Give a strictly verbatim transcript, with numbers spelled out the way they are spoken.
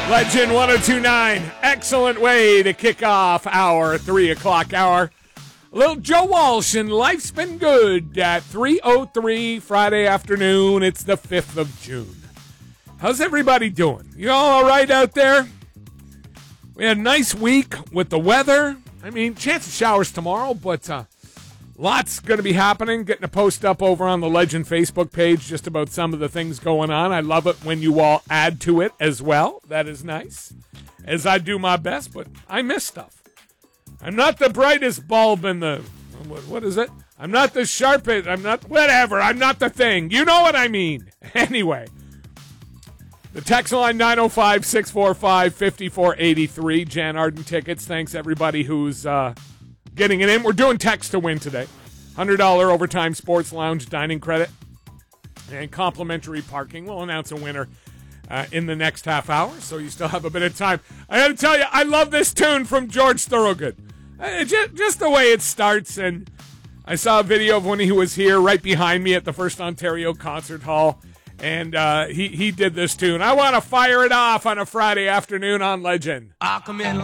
Legend one oh two point nine. Excellent way to kick off our three o'clock hour. A little Joe Walsh and Life's Been Good at three oh three Friday afternoon. It's the fifth of June. How's everybody doing? You all all right out there? We had a nice week with the weather. I mean, chance of showers tomorrow, but uh, lots going to be happening. Getting a post up over on the Legend Facebook page just about some of the things going on. I love it when you all add to it as well. That is nice. As I do my best, but I miss stuff. I'm not the brightest bulb in the... What, what is it? I'm not the sharpest... I'm not... Whatever. I'm not the thing. You know what I mean. Anyway. The text line nine oh five, six four five, five four eight three. Jan Arden tickets. Thanks everybody who's uh, getting it in. We're doing text to win today. one hundred dollars Overtime Sports Lounge dining credit and complimentary parking. We'll announce a winner uh, in the next half hour, so you still have a bit of time. I got to tell you, I love this tune from George Thorogood. Uh, just, just the way it starts, and I saw a video of when he was here right behind me at the First Ontario Concert Hall. And uh, he, he did this tune. I want to fire it off on a Friday afternoon on Legend. I'll come in